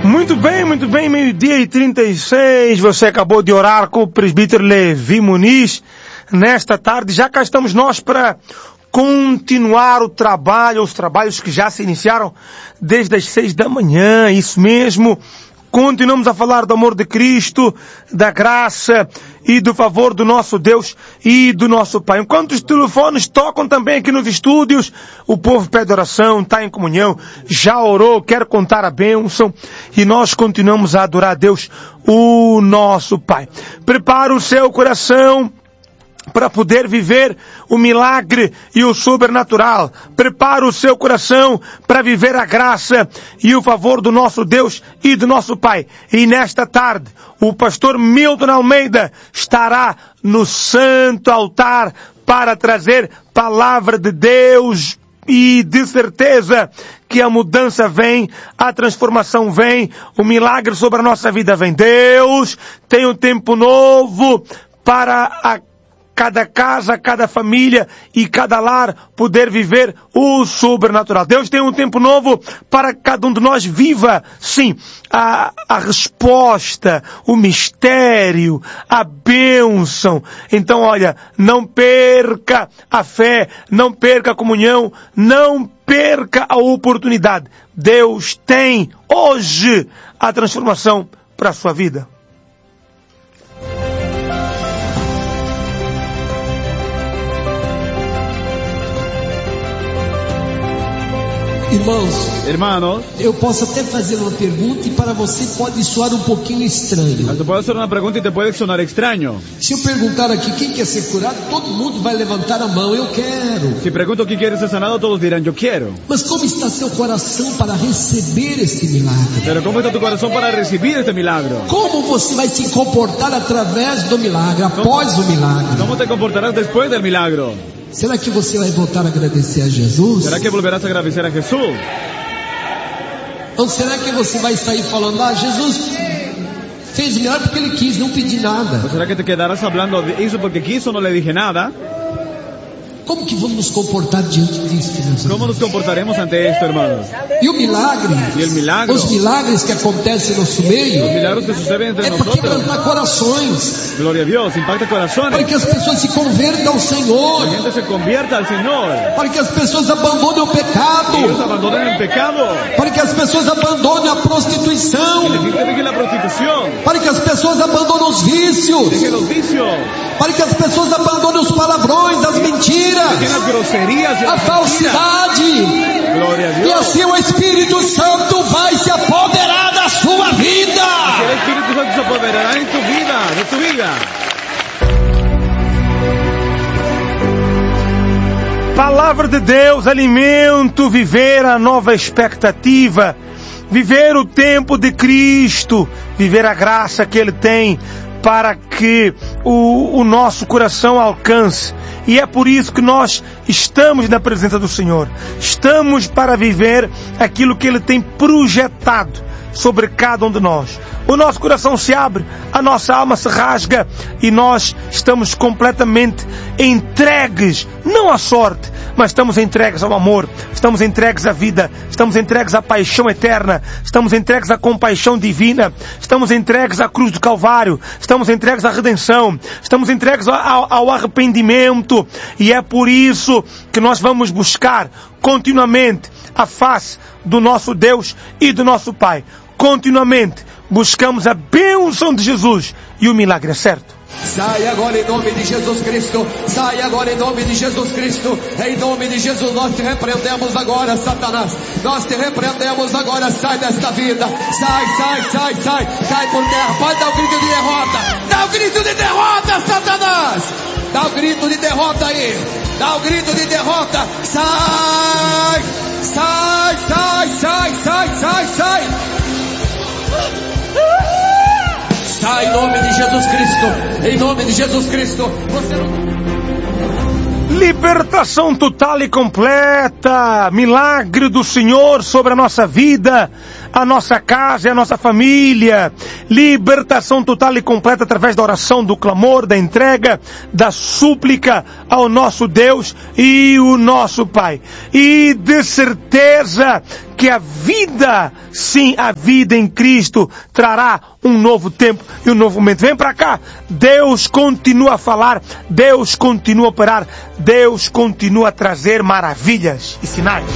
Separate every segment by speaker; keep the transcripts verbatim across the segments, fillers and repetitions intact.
Speaker 1: Muito bem, muito bem, meio-dia e trinta e seis, você acabou de orar com o presbítero Levi Muniz. Nesta tarde já cá estamos nós para continuar o trabalho, os trabalhos que já se iniciaram desde as seis da manhã, isso mesmo. Continuamos a falar do amor de Cristo, da graça e do favor do nosso Deus e do nosso Pai. Enquanto os telefones tocam também aqui nos estúdios, o povo pede oração, está em comunhão, já orou, quer contar a bênção e nós continuamos a adorar a Deus, o nosso Pai. Prepara o seu coração para poder viver o milagre e o sobrenatural. Prepara o seu coração para viver a graça e o favor do nosso Deus e do nosso Pai. E nesta tarde, o pastor Milton Almeida estará no santo altar para trazer palavra de Deus e de certeza que a mudança vem, a transformação vem, o milagre sobre a nossa vida vem. Deus tem um tempo novo para a cada casa, cada família e cada lar poder viver o sobrenatural. Deus tem um tempo novo para que cada um de nós viva, sim, a, a resposta, o mistério, a bênção. Então, olha, não perca a fé, não perca a comunhão, não perca a oportunidade. Deus tem hoje a transformação para a sua vida.
Speaker 2: Irmãos,
Speaker 3: Hermanos,
Speaker 2: eu posso até fazer uma pergunta e para você pode soar um pouquinho estranho.
Speaker 3: te puedo hacer una pregunta y te puede sonar extraño.
Speaker 2: Se eu perguntar aqui quem quer ser curado, todo mundo vai levantar a mão, eu quero.
Speaker 3: Si pregunto quién quiere ser sanado, todos dirán yo quiero.
Speaker 2: Mas como está seu coração para receber este milagre?
Speaker 3: Pero ¿cómo está tu corazón para recibir este milagro?
Speaker 2: Como você vai se comportar através do milagre, após o milagre?
Speaker 3: ¿Cómo te comportarás después del milagro?
Speaker 2: Será que você vai voltar a agradecer a Jesus?
Speaker 3: ¿Será que volverás a agradecer a Jesús?
Speaker 2: Ou será que você vai sair falando, ah, Jesus fez o milagre porque Ele quis, não pedi nada?
Speaker 3: ¿O será que te quedarás hablando de eso porque quiso, no le dije nada?
Speaker 2: Como que vamos nos comportar diante disso, meus
Speaker 3: ¿Cómo
Speaker 2: irmãos?
Speaker 3: nos comportaremos ante esto, hermanos?
Speaker 2: E o milagre,
Speaker 3: E o milagre?
Speaker 2: os milagres que acontecem no nosso
Speaker 3: Los
Speaker 2: meio,
Speaker 3: milagros que suceden entre
Speaker 2: é para
Speaker 3: nosotros.
Speaker 2: quebrantar corações,
Speaker 3: Gloria a Dios, impacta corazones.
Speaker 2: para que as pessoas se convertam ao Senhor,
Speaker 3: La gente se convierta al Señor.
Speaker 2: para que as pessoas abandonem o
Speaker 3: Y ellos
Speaker 2: pecado,
Speaker 3: abandonen el pecado.
Speaker 2: para que as pessoas abandonem a prostituição,
Speaker 3: Y la gente deje la prostitución.
Speaker 2: para que as pessoas abandonem os vícios,
Speaker 3: Deje los vicios.
Speaker 2: para que as pessoas abandonem os palavrões, as
Speaker 3: Deje
Speaker 2: mentiras,
Speaker 3: las groserías y
Speaker 2: a
Speaker 3: las mentiras.
Speaker 2: falsidade.
Speaker 3: Gloria a
Speaker 2: E
Speaker 3: Dios.
Speaker 2: assim o Espírito Santo vai se apoderar da sua vida.
Speaker 3: Que el Espíritu Santo se apoderará en tu vida, de tu vida.
Speaker 1: Palavra de Deus, alimento, viver a nova expectativa, viver o tempo de Cristo, viver a graça que Ele tem para que o, o nosso coração alcance. E é por isso que nós estamos na presença do Senhor. Estamos para viver aquilo que Ele tem projetado sobre cada um de nós. O nosso coração se abre, a nossa alma se rasga e nós estamos completamente entregues, não à sorte, mas estamos entregues ao amor, estamos entregues à vida, estamos entregues à paixão eterna, estamos entregues à compaixão divina, estamos entregues à cruz do Calvário, estamos entregues à redenção, estamos entregues ao, ao arrependimento, e é por isso que nós vamos buscar continuamente a face do nosso Deus e do nosso Pai. Continuamente buscamos a bênção de Jesus e o milagre é certo.
Speaker 2: Sai agora em nome de Jesus Cristo. Sai agora em nome de Jesus Cristo. Em nome de Jesus nós te repreendemos agora, Satanás. Nós te repreendemos agora. Sai desta vida. Sai, sai, sai, sai. Cai por terra. Pode dar o grito de derrota. Dá o grito de derrota, Satanás. Dá o grito de derrota aí. Dá o grito de derrota. Sai. Sai, sai, sai, sai, sai, sai. Sai em nome de Jesus Cristo. Em nome de Jesus Cristo. Você não...
Speaker 1: Libertação total e completa, milagre do Senhor sobre a nossa vida, a nossa casa e a nossa família. Libertação total e completa através da oração, do clamor, da entrega, da súplica ao nosso Deus e o nosso Pai. E de certeza que a vida, sim, a vida em Cristo trará um novo tempo e um novo momento. Vem para cá. Deus continua a falar, Deus continua a operar, Deus continua a trazer maravilhas e sinais.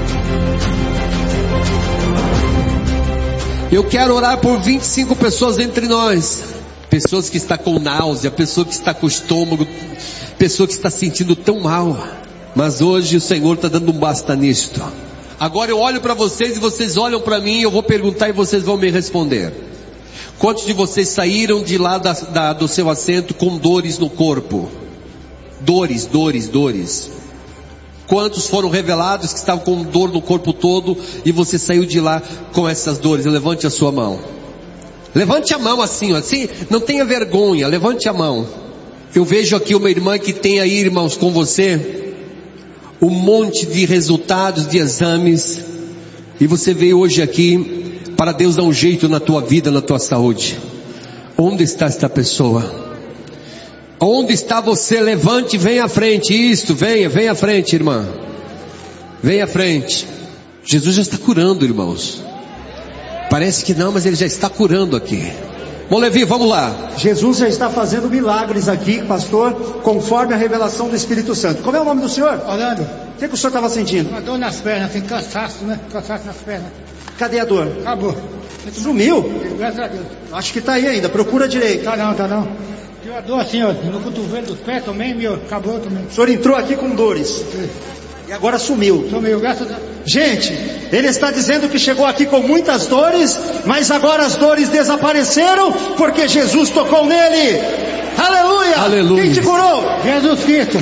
Speaker 2: Eu quero orar por vinte e cinco pessoas entre nós. Pessoas que estão com náusea, pessoa que está com estômago, pessoa que está sentindo tão mal. Mas hoje o Senhor está dando um basta nisto. Agora eu olho para vocês e vocês olham para mim e eu vou perguntar e vocês vão me responder. Quantos de vocês saíram de lá da, da, do seu assento com dores no corpo? Dores, dores, dores. Quantos foram revelados que estavam com dor no corpo todo e você saiu de lá com essas dores? Levante a sua mão. Levante a mão assim, ó, assim, não tenha vergonha, levante a mão. Eu vejo aqui uma irmã que tem aí, irmãos, com você, um monte de resultados de exames, e você veio hoje aqui para Deus dar um jeito na tua vida, na tua saúde. Onde está esta pessoa? Onde está você? Levante e venha à frente. Isto, venha, venha à frente, irmã. Venha à frente. Jesus já está curando, irmãos. Parece que não, mas Ele já está curando aqui. Bom, Levi, vamos lá.
Speaker 4: Jesus já está fazendo milagres aqui, pastor, conforme a revelação do Espírito Santo. Como é o nome do senhor?
Speaker 5: Orlando.
Speaker 4: O que, que o senhor estava sentindo?
Speaker 5: Uma dor nas pernas, tem cansaço, né? Cansaço nas pernas.
Speaker 4: Cadê a dor?
Speaker 5: Acabou.
Speaker 4: Sumiu?
Speaker 5: Graças a Deus.
Speaker 4: Acho que está aí ainda, procura direito.
Speaker 5: Tá não, tá não. Tem uma dor assim, ó, no cotovelo dos pés também, meu, acabou também.
Speaker 4: O senhor entrou aqui com dores. E agora sumiu.
Speaker 5: Sumiu, graças a Deus.
Speaker 4: Gente, ele está dizendo que chegou aqui com muitas dores, mas agora as dores desapareceram, porque Jesus tocou nele. Aleluia!
Speaker 2: Aleluia.
Speaker 4: Quem te curou?
Speaker 5: Jesus Cristo.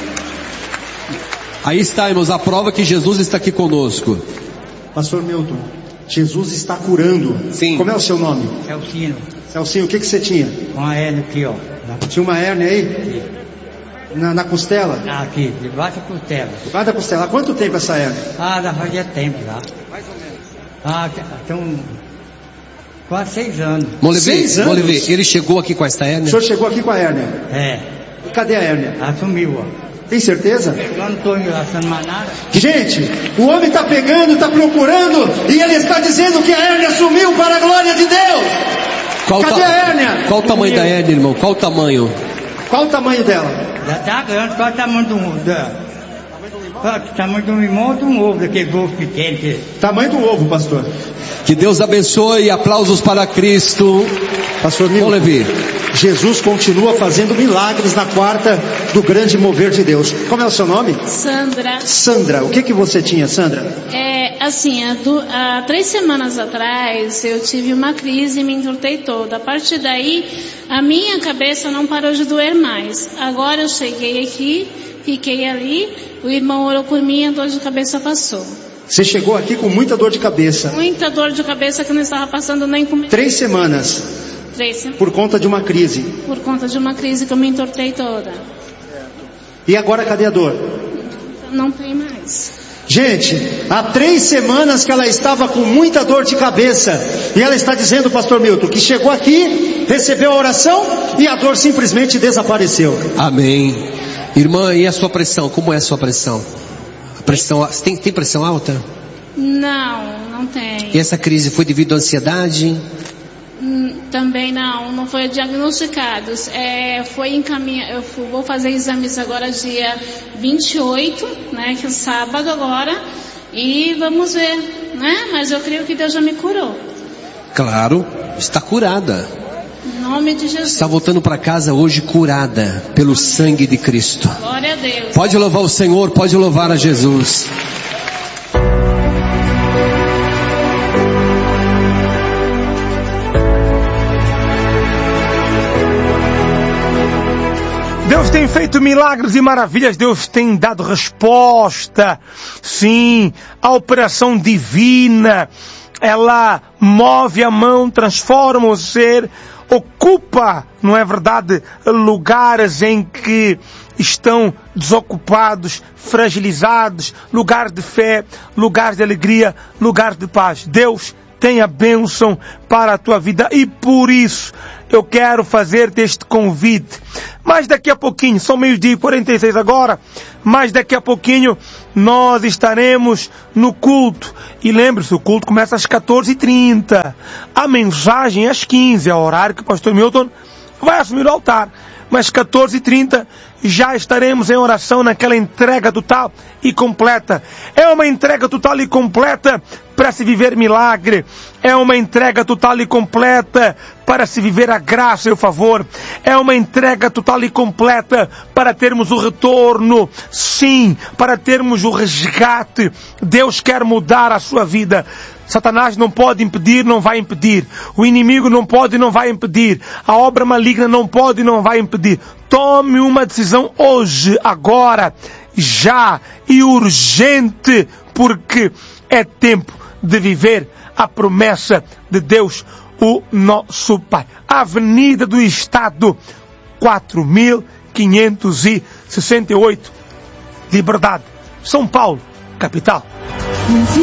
Speaker 2: Aí está, irmãos, a prova que Jesus está aqui conosco.
Speaker 4: Pastor Milton, Jesus está curando.
Speaker 2: Sim.
Speaker 4: Como é o seu nome?
Speaker 5: Celcino.
Speaker 4: Celcinho, o que, que você tinha?
Speaker 5: Uma hérnia aqui, ó.
Speaker 4: Tinha uma hérnia aí?
Speaker 5: Aqui.
Speaker 4: Na, na costela?
Speaker 5: Aqui, debaixo da costela.
Speaker 4: Debaixo da costela. Há quanto tempo essa hérnia?
Speaker 5: Ah, já fazia tempo já. Mais ou menos. Ah, tem um... quase seis anos.
Speaker 4: Seis anos?
Speaker 2: Moliver, ele chegou aqui com esta hérnia?
Speaker 4: O senhor chegou aqui com a hérnia?
Speaker 5: É.
Speaker 4: E cadê a hérnia?
Speaker 5: Assumiu, ó.
Speaker 4: Tem certeza?
Speaker 5: Eu não estou achando mais nada.
Speaker 4: Gente, o homem está pegando, está procurando, e ele está dizendo que a hérnia sumiu para a glória de Deus.
Speaker 2: Qual
Speaker 4: Cadê
Speaker 2: ta...
Speaker 4: a hérnia?
Speaker 2: Qual o tamanho da hérnia, irmão? Qual o tamanho?
Speaker 4: Qual o tamanho dela?
Speaker 5: Já está grande, qual é o tamanho do ovo? Qual é o tamanho de um limão ou de um ovo, daquele ovo pequeno? Que...
Speaker 4: Tamanho do ovo, pastor.
Speaker 2: Que Deus abençoe, aplausos para Cristo.
Speaker 4: Pastor Milton,
Speaker 2: Levi.
Speaker 4: Jesus continua fazendo milagres na quarta do grande mover de Deus. Como é o seu nome?
Speaker 6: Sandra.
Speaker 4: Sandra, o que que você tinha, Sandra?
Speaker 6: É, assim, há, du- há três semanas atrás eu tive uma crise e me entortei toda. A partir daí, a minha cabeça não parou de doer mais. Agora eu cheguei aqui, fiquei ali, o irmão orou por mim e a dor de cabeça passou.
Speaker 4: Você chegou aqui com muita dor de cabeça.
Speaker 6: Muita dor de cabeça que não estava passando nem com...
Speaker 4: Três semanas.
Speaker 6: Três semanas.
Speaker 4: Por conta de uma crise.
Speaker 6: Por conta de uma crise que eu me entortei toda.
Speaker 4: E agora cadê a dor?
Speaker 6: Não tem mais.
Speaker 4: Gente, há três semanas que ela estava com muita dor de cabeça. E ela está dizendo, pastor Milton, que chegou aqui, recebeu a oração e a dor simplesmente desapareceu.
Speaker 2: Amém. Irmã, e a sua pressão? Como é a sua pressão? A pressão, tem, tem pressão alta?
Speaker 6: Não, não tem.
Speaker 2: E essa crise foi devido à ansiedade?
Speaker 6: Hum, Também não, não foi diagnosticados. É, foi encaminhado. Eu fu- vou fazer exames agora dia vinte e oito, né, que é sábado agora, e vamos ver, né? Mas eu creio que Deus já me curou.
Speaker 2: Claro, está curada.
Speaker 6: Em nome de Jesus.
Speaker 2: Está voltando para casa hoje curada pelo sangue de Cristo.
Speaker 6: Glória a Deus.
Speaker 2: Pode louvar o Senhor, pode louvar a Jesus.
Speaker 1: Deus tem feito milagres e maravilhas, Deus tem dado resposta, sim, a operação divina, ela move a mão, transforma o ser, ocupa, não é verdade, lugares em que estão desocupados, fragilizados, lugares de fé, lugares de alegria, lugares de paz. Deus tem a bênção para a tua vida. E por isso eu quero fazer-te este convite. Mas daqui a pouquinho, são meio-dia e quarenta e seis agora, mas daqui a pouquinho nós estaremos no culto. E lembre-se, o culto começa às quatorze e trinta. A mensagem às quinze, é o horário que o pastor Milton vai assumir o altar. Mas quatorze e trinta já estaremos em oração naquela entrega total e completa. É uma entrega total e completa para se viver milagre. É uma entrega total e completa para se viver a graça e o favor. É uma entrega total e completa para termos o retorno. Sim, para termos o resgate. Deus quer mudar a sua vida. Satanás não pode impedir, não vai impedir. O inimigo não pode, não vai impedir. A obra maligna não pode, não vai impedir. Tome uma decisão hoje, agora, já e urgente, porque é tempo de viver a promessa de Deus, o nosso Pai. Avenida do Estado, quatro mil quinhentos e sessenta e oito, Liberdade, São Paulo, capital.